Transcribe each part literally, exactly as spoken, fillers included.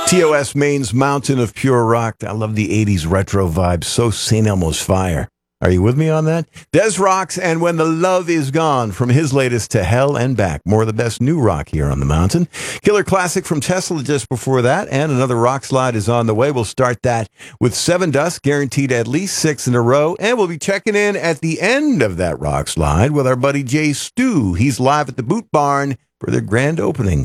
T O S Maine's Mountain of Pure Rock. I love the eighties retro vibe. So Saint Elmo's Fire. Are you with me on that? Des rocks and When the Love Is Gone from his latest To Hell and Back. More of the best new rock here on the mountain. Killer Classic from Tesla just before that, and another rock slide is on the way. We'll start that with Seven Dust, guaranteed at least six in a row, and we'll be checking in at the end of that rock slide with our buddy Jay Stu. He's live at the Boot Barn for their grand opening.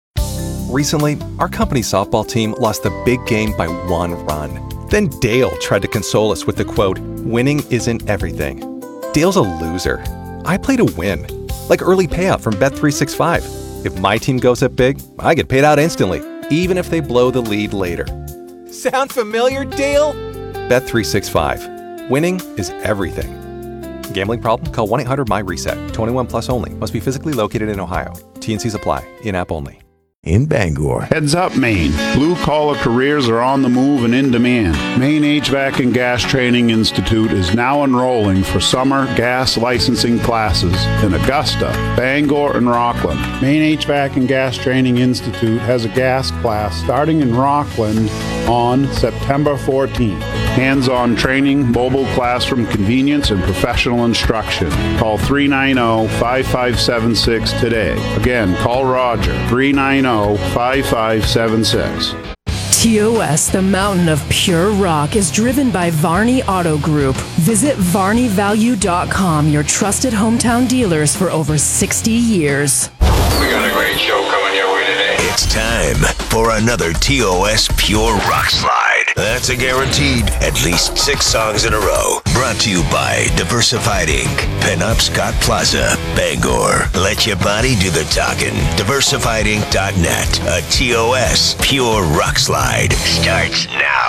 Recently, our company softball team lost the big game by one run. Then Dale tried to console us with the quote, "Winning isn't everything." Dale's a loser. I play to win, like early payout from Bet three sixty-five. If my team goes up big, I get paid out instantly, even if they blow the lead later. Sound familiar, Dale? Bet three sixty-five. Winning is everything. Gambling problem? Call one eight hundred M Y reset. twenty-one plus only. Must be physically located in Ohio. T and Cs apply. In-app only. In Bangor. Heads up, Maine. Blue-collar careers are on the move and in demand. Maine H V A C and Gas Training Institute is now enrolling for summer gas licensing classes in Augusta, Bangor, and Rockland. Maine H V A C and Gas Training Institute has a gas class starting in Rockland on September fourteenth. Hands-on training, mobile classroom convenience, and professional instruction. Call three nine zero, five five seven six today. Again, call Roger, three nine zero, five five seven six. T O S, the mountain of pure rock, is driven by Varney Auto Group. Visit Varney Value dot com, your trusted hometown dealers for over sixty years. We got a great show coming your way today. It's time for another T O S Pure Rock Slide. That's a guaranteed at least six songs in a row. Brought to you by Diversified Incorporated. Pinup Scott Plaza, Bangor. Let your body do the talking. Diversified Inc dot net. A T O S Pure Rock Slide starts now.